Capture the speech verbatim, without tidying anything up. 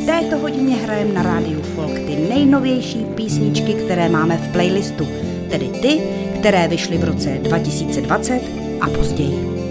V této hodině hrajeme na rádiu Folk ty nejnovější písničky, které máme v playlistu, tedy ty, které vyšly v roce dva tisíce dvacet a později.